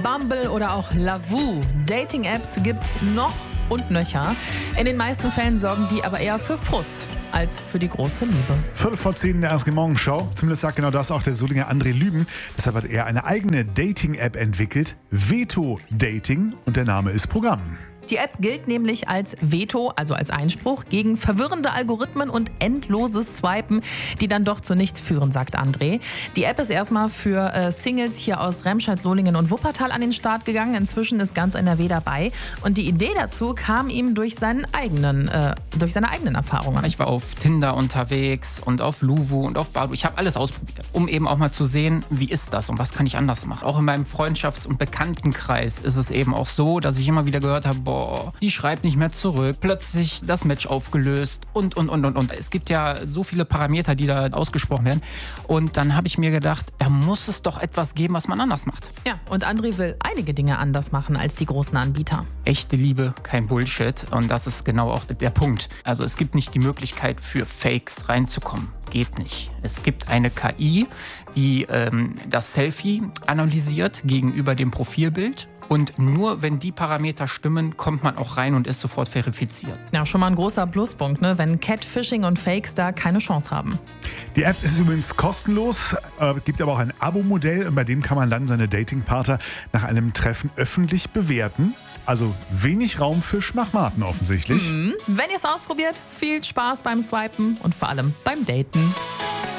Bumble oder auch Lavu. Dating-Apps gibt's noch und nöcher. In den meisten Fällen sorgen die aber eher für Frust als für die große Liebe. 10:15 in der RSG Morgenschau. Zumindest sagt genau das auch der Solinger André Lüben. Deshalb hat er eine eigene Dating-App entwickelt. Veto Dating. Und der Name ist Programm. Die App gilt nämlich als Veto, also als Einspruch, gegen verwirrende Algorithmen und endloses Swipen, die dann doch zu nichts führen, sagt André. Die App ist erstmal für Singles hier aus Remscheid, Solingen und Wuppertal an den Start gegangen. Inzwischen ist ganz NRW dabei. Und die Idee dazu kam ihm durch seine eigenen Erfahrungen. Ich war auf Tinder unterwegs und auf Luvu und auf Badoo. Ich habe alles ausprobiert, um eben auch mal zu sehen, wie ist das und was kann ich anders machen. Auch in meinem Freundschafts- und Bekanntenkreis ist es eben auch so, dass ich immer wieder gehört habe, die schreibt nicht mehr zurück, plötzlich das Match aufgelöst und. Es gibt ja so viele Parameter, die da ausgesprochen werden. Und dann habe ich mir gedacht, da muss es doch etwas geben, was man anders macht. Ja, und André will einige Dinge anders machen als die großen Anbieter. Echte Liebe, kein Bullshit. Und das ist genau auch der Punkt. Also es gibt nicht die Möglichkeit für Fakes reinzukommen. Geht nicht. Es gibt eine KI, die das Selfie analysiert gegenüber dem Profilbild. Und nur wenn die Parameter stimmen, kommt man auch rein und ist sofort verifiziert. Ja, schon mal ein großer Pluspunkt, ne? Wenn Catfishing und Fakes da keine Chance haben. Die App ist übrigens kostenlos, gibt aber auch ein Abo-Modell, und bei dem kann man dann seine Datingpartner nach einem Treffen öffentlich bewerten. Also wenig Raum für Schmachmaten offensichtlich. Wenn ihr es ausprobiert, viel Spaß beim Swipen und vor allem beim Daten.